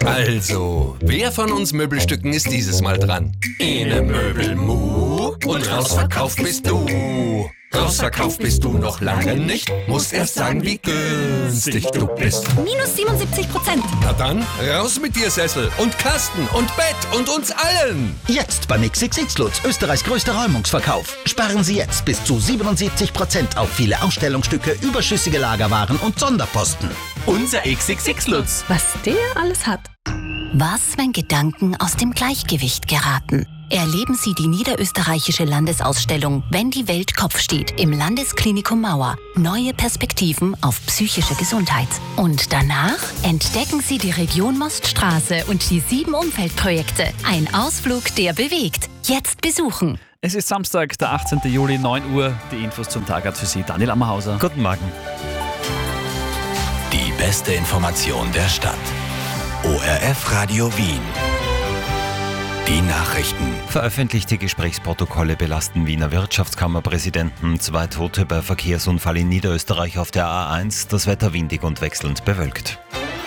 Also, wer von uns Möbelstücken ist dieses Mal dran? Ene Möbelmu und rausverkauft bist du. Rausverkauft bist du noch lange nicht, musst erst sagen, wie günstig du bist. Minus 77%. Na dann, raus mit dir, Sessel und Kasten und Bett und uns allen. Jetzt beim XXX Lutz, Österreichs größter Räumungsverkauf. Sparen Sie jetzt bis zu 77% auf viele Ausstellungsstücke, überschüssige Lagerwaren und Sonderposten. Unser XXX Lutz. Was der alles hat. Was, wenn Gedanken aus dem Gleichgewicht geraten? Erleben Sie die niederösterreichische Landesausstellung Wenn die Welt Kopf steht im Landesklinikum Mauer. Neue Perspektiven auf psychische Gesundheit. Und danach entdecken Sie die Region Moststraße und die 7 Umweltprojekte. Ein Ausflug, der bewegt. Jetzt besuchen. Es ist Samstag, der 18. Juli, 9 Uhr. Die Infos zum Tag hat für Sie Daniel Ammerhauser. Guten Morgen. Die beste Information der Stadt. ORF Radio Wien. Die Nachrichten. Veröffentlichte Gesprächsprotokolle belasten Wiener Wirtschaftskammerpräsidenten. 2 Tote bei Verkehrsunfall in Niederösterreich auf der A1. Das Wetter windig und wechselnd bewölkt.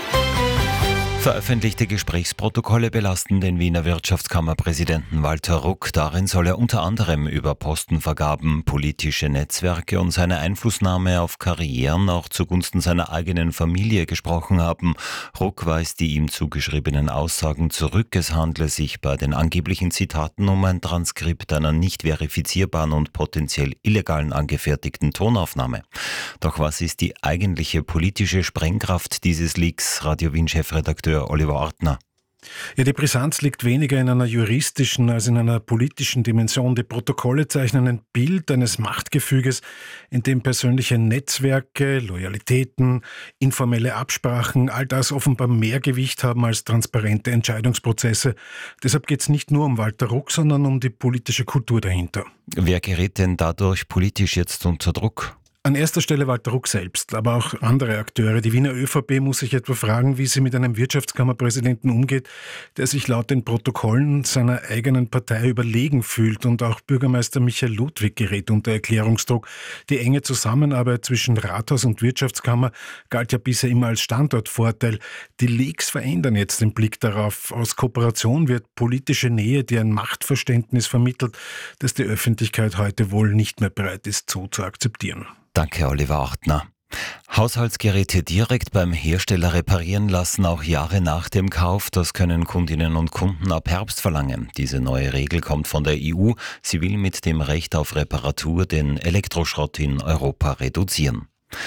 Veröffentlichte Gesprächsprotokolle belasten den Wiener Wirtschaftskammerpräsidenten Walter Ruck. Darin soll er unter anderem über Postenvergaben, politische Netzwerke und seine Einflussnahme auf Karrieren auch zugunsten seiner eigenen Familie gesprochen haben. Ruck weist die ihm zugeschriebenen Aussagen zurück. Es handle sich bei den angeblichen Zitaten um ein Transkript einer nicht verifizierbaren und potenziell illegalen angefertigten Tonaufnahme. Doch was ist die eigentliche politische Sprengkraft dieses Leaks? Radio Wien-Chefredakteur Oliver Ortner. Ja, die Brisanz liegt weniger in einer juristischen als in einer politischen Dimension. Die Protokolle zeichnen ein Bild eines Machtgefüges, in dem persönliche Netzwerke, Loyalitäten, informelle Absprachen, all das offenbar mehr Gewicht haben als transparente Entscheidungsprozesse. Deshalb geht es nicht nur um Walter Ruck, sondern um die politische Kultur dahinter. Wer gerät denn dadurch politisch jetzt unter Druck? An erster Stelle Walter Ruck selbst, aber auch andere Akteure. Die Wiener ÖVP muss sich etwa fragen, wie sie mit einem Wirtschaftskammerpräsidenten umgeht, der sich laut den Protokollen seiner eigenen Partei überlegen fühlt. Und auch Bürgermeister Michael Ludwig gerät unter Erklärungsdruck. Die enge Zusammenarbeit zwischen Rathaus und Wirtschaftskammer galt ja bisher immer als Standortvorteil. Die Leaks verändern jetzt den Blick darauf. Aus Kooperation wird politische Nähe, die ein Machtverständnis vermittelt, das die Öffentlichkeit heute wohl nicht mehr bereit ist, so zu akzeptieren. Danke, Oliver Ortner. Haushaltsgeräte direkt beim Hersteller reparieren lassen, auch Jahre nach dem Kauf. Das können Kundinnen und Kunden ab Herbst verlangen. Diese neue Regel kommt von der EU. Sie will mit dem Recht auf Reparatur den Elektroschrott in Europa reduzieren.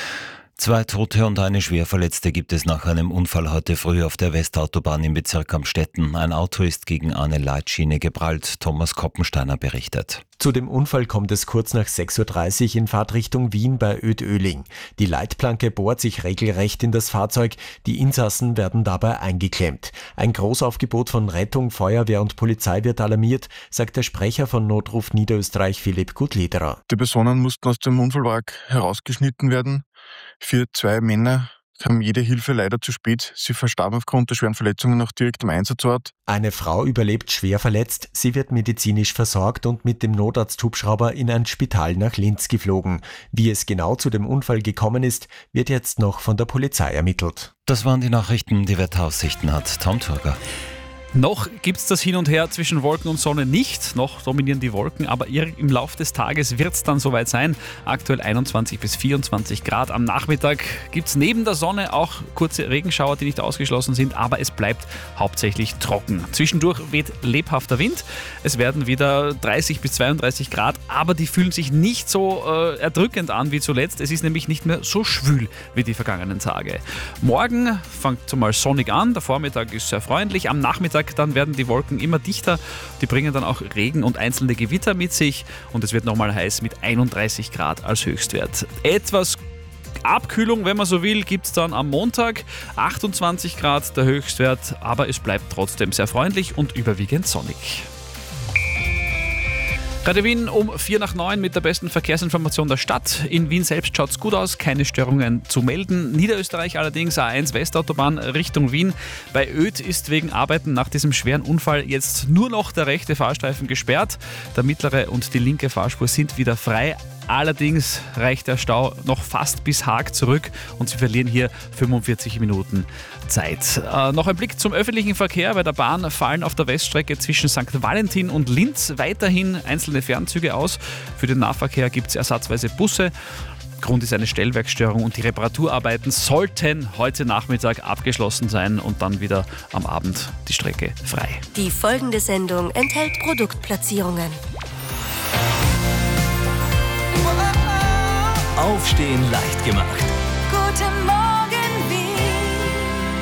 2 Tote und eine Schwerverletzte gibt es nach einem Unfall heute früh auf der Westautobahn im Bezirk Amstetten. Ein Auto ist gegen eine Leitschiene geprallt. Thomas Koppensteiner berichtet. Zu dem Unfall kommt es kurz nach 6.30 Uhr in Fahrtrichtung Wien bei Oetöling. Die Leitplanke bohrt sich regelrecht in das Fahrzeug. Die Insassen werden dabei eingeklemmt. Ein Großaufgebot von Rettung, Feuerwehr und Polizei wird alarmiert, sagt der Sprecher von Notruf Niederösterreich Philipp Gutlederer. Die Personen mussten aus dem Unfallwrack herausgeschnitten werden. Für 2 Männer kam jede Hilfe leider zu spät. Sie verstarben aufgrund der schweren Verletzungen noch direkt am Einsatzort. Eine Frau überlebt schwer verletzt. Sie wird medizinisch versorgt und mit dem Notarzthubschrauber in ein Spital nach Linz geflogen. Wie es genau zu dem Unfall gekommen ist, wird jetzt noch von der Polizei ermittelt. Das waren die Nachrichten, die Wetteraussichten hat Tom Turger. Noch gibt es das Hin und Her zwischen Wolken und Sonne nicht. Noch dominieren die Wolken, aber im Laufe des Tages wird es dann soweit sein. Aktuell 21 bis 24 Grad. Am Nachmittag gibt es neben der Sonne auch kurze Regenschauer, die nicht ausgeschlossen sind, aber es bleibt hauptsächlich trocken. Zwischendurch weht lebhafter Wind. Es werden wieder 30 bis 32 Grad, aber die fühlen sich nicht so erdrückend an wie zuletzt. Es ist nämlich nicht mehr so schwül wie die vergangenen Tage. Morgen fängt zumal sonnig an. Der Vormittag ist sehr freundlich. Am Nachmittag dann werden die Wolken immer dichter. Die bringen dann auch Regen und einzelne Gewitter mit sich und es wird nochmal heiß mit 31 Grad als Höchstwert. Etwas Abkühlung, wenn man so will, gibt es dann am Montag. 28 Grad der Höchstwert, aber es bleibt trotzdem sehr freundlich und überwiegend sonnig. Radio Wien um 8:45 mit der besten Verkehrsinformation der Stadt. In Wien selbst schaut es gut aus, keine Störungen zu melden. Niederösterreich allerdings A1 Westautobahn Richtung Wien. Bei Oed ist wegen Arbeiten nach diesem schweren Unfall jetzt nur noch der rechte Fahrstreifen gesperrt. Der mittlere und die linke Fahrspur sind wieder frei. Allerdings reicht der Stau noch fast bis Haag zurück und Sie verlieren hier 45 Minuten Zeit. Noch ein Blick zum öffentlichen Verkehr. Bei der Bahn fallen auf der Weststrecke zwischen St. Valentin und Linz weiterhin einzelne Fernzüge aus. Für den Nahverkehr gibt es ersatzweise Busse. Grund ist eine Stellwerksstörung und die Reparaturarbeiten sollten heute Nachmittag abgeschlossen sein und dann wieder am Abend die Strecke frei. Die folgende Sendung enthält Produktplatzierungen. Aufstehen leicht gemacht. Guten Morgen, Wien.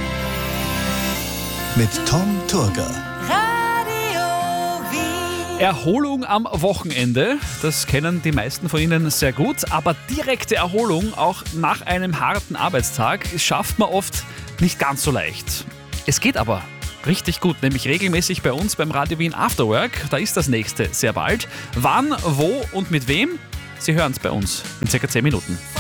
Mit Tom Turger. Radio Wien. Erholung am Wochenende, das kennen die meisten von Ihnen sehr gut, aber direkte Erholung auch nach einem harten Arbeitstag schafft man oft nicht ganz so leicht. Es geht aber richtig gut, nämlich regelmäßig bei uns beim Radio Wien Afterwork. Da ist das nächste sehr bald. Wann, wo und mit wem? Sie hören es bei uns in circa 10 Minuten.